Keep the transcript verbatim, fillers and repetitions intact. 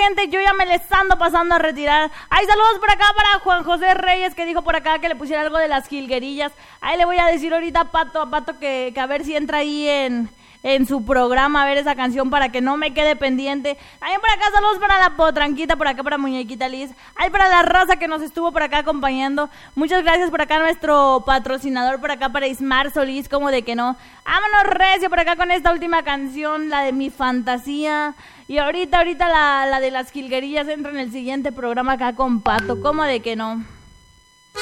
pendiente, yo ya me les ando pasando a retirar. Hay saludos por acá para Juan José Reyes, que dijo por acá que le pusiera algo de las jilguerillas. Ahí le voy a decir ahorita a Pato, a Pato que, que a ver si entra ahí en... en su programa a ver esa canción para que no me quede pendiente. También por acá saludos para la potranquita, por acá para Muñequita Liz, hay para la raza que nos estuvo por acá acompañando. Muchas gracias por acá nuestro patrocinador, por acá para Ismar Solís, como de que no. Vámonos recio por acá con esta última canción, la de Mi Fantasía. Y ahorita, ahorita la, la de las jilguerillas entra en el siguiente programa acá con Pato, como de que no.